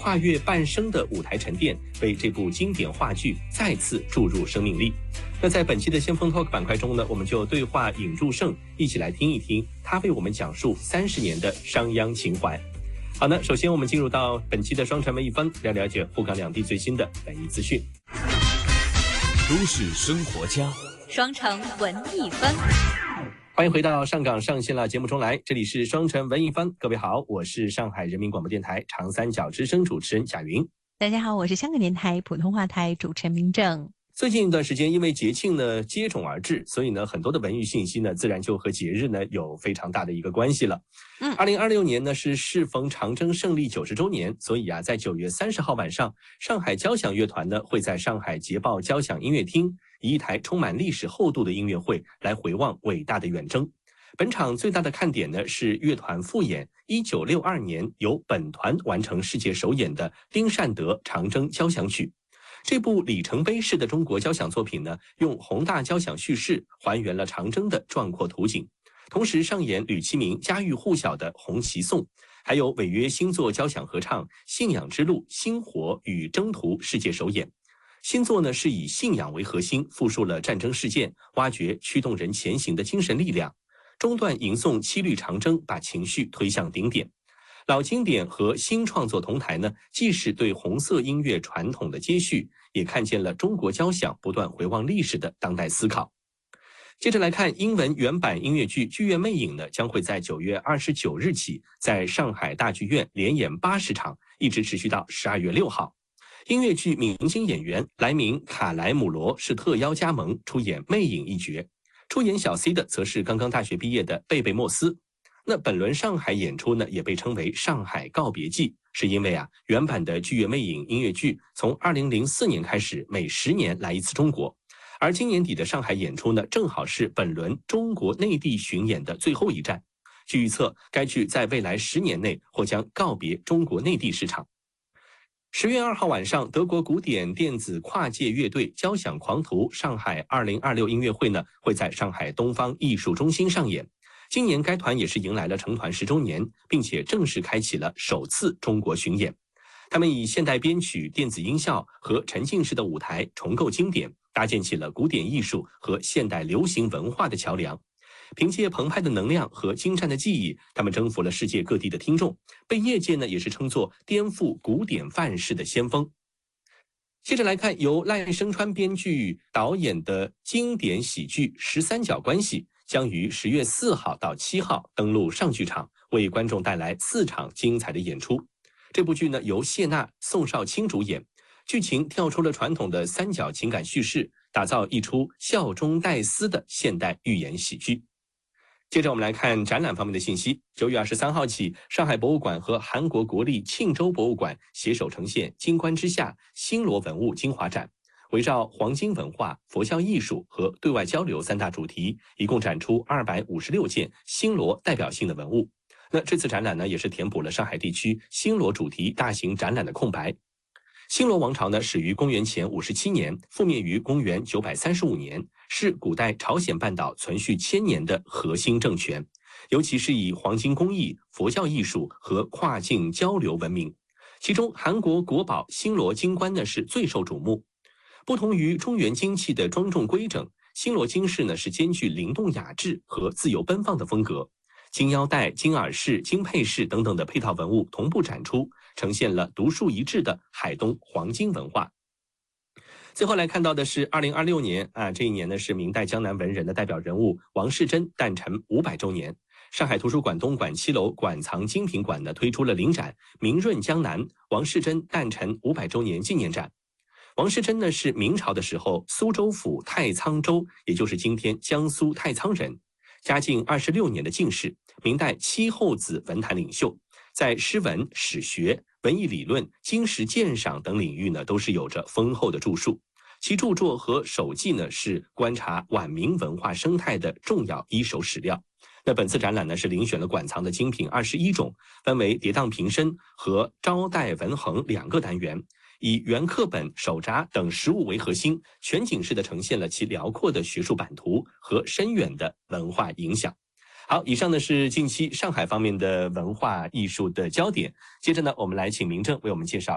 跨越半生的舞台沉淀，为这部经典话剧再次注入生命力。那在本期的先锋 Talk 板块中呢，我们就对话尹祝胜，一起来听一听他为我们讲述30年的商鞅情怀。好呢，首先我们进入到本期的双城文艺番，了解沪港两地最新的文艺资讯。 都市生活家， 双城文艺番。 欢迎回到上港上线了节目中来，这里是双城文艺番，各位好，我是上海人民广播电台长三角之声主持人贾云。 大家好，我是香港电台普通话台主持人明正。 最近一段时间，因为节庆呢接踵而至，所以呢很多的文娱信息呢，自然就和节日呢有非常大的一个关系了。2026年呢是适逢长征胜利90周年，所以在9月30号晚上，上海交响乐团呢会在上海捷豹交响音乐厅以一台充满历史厚度的音乐会来回望伟大的远征。本场最大的看点呢是乐团复演1962年由本团完成世界首演的丁善德长征交响曲。这部里程碑式的中国交响作品呢，用宏大交响叙事还原了长征的壮阔图景，同时上演吕其明家喻户晓的红旗颂，还有违约新作交响合唱《信仰之路：星火与征途》世界首演。新作呢是以信仰为核心，复述了战争事件，挖掘驱动人前行的精神力量。中段吟诵七律长征，把情绪推向顶点。老经典和新创作同台呢，既是对红色音乐传统的接续，也看见了中国交响不断回望历史的当代思考。接着来看英文原版音乐剧《剧院魅影》呢，将会在9月29日起在上海大剧院连演80场，一直持续到12月6号。音乐剧明星演员莱明·卡莱姆罗是特邀加盟出演魅影一角，出演小 C 的则是刚刚大学毕业的贝贝莫斯。那本轮上海演出呢，也被称为上海告别季，是因为原版的《剧院魅影》音乐剧从2004年开始每10年来一次中国，而今年底的上海演出呢，正好是本轮中国内地巡演的最后一站。据预测，该剧在未来10年内或将告别中国内地市场。10月2号晚上，德国古典电子跨界乐队交响狂徒上海2026音乐会呢，会在上海东方艺术中心上演。今年该团也是迎来了成团10周年，并且正式开启了首次中国巡演。他们以现代编曲、电子音效和沉浸式的舞台重构经典，搭建起了古典艺术和现代流行文化的桥梁。凭借澎湃的能量和精湛的技艺，他们征服了世界各地的听众，被业界呢也是称作颠覆古典范式的先锋。接着来看由赖声川编剧导演的经典喜剧《13角关系》，将于10月4号到7号登陆上剧场，为观众带来4场精彩的演出。这部剧呢由谢娜、宋少卿主演，剧情跳出了传统的三角情感叙事，打造一出笑中带丝的现代寓言喜剧。接着我们来看展览方面的信息。9月23号起，上海博物馆和韩国国立庆州博物馆携手呈现金冠之下新罗文物精华展，围绕黄金文化、佛教艺术和对外交流3大主题，一共展出256件新罗代表性的文物。那这次展览呢，也是填补了上海地区新罗主题大型展览的空白。新罗王朝呢，始于公元前57年，覆灭于公元935年，是古代朝鲜半岛存续1000年的核心政权，尤其是以黄金工艺、佛教艺术和跨境交流闻名。其中，韩国国宝新罗金冠呢是最受瞩目。不同于中原金器的庄重规整，新罗金饰呢是兼具灵动雅致和自由奔放的风格。金腰带、金耳饰、金配饰等等的配套文物同步展出，呈现了独树一帜的海东黄金文化。最后来看到的是2026年这一年呢是明代江南文人的代表人物王世贞诞辰500周年。上海图书馆东馆7楼馆藏精品馆呢推出了临展明润江南王世贞诞辰500周年纪念展。王世贞呢是明朝的时候苏州府太仓州，也就是今天江苏太仓人，嘉靖26年的进士，明代七后子文坛领袖，在诗文、史学、文艺理论、经史鉴赏等领域呢，都是有着丰厚的著述。其著作和手记呢，是观察晚明文化生态的重要一手史料。那本次展览呢，是遴选了馆藏的精品21种，分为跌宕平生和招待文衡2个单元，以原课本、手札等实物为核心，全景式的呈现了其辽阔的学术版图和深远的文化影响。好，以上呢是近期上海方面的文化艺术的焦点。接着呢，我们来请明正为我们介绍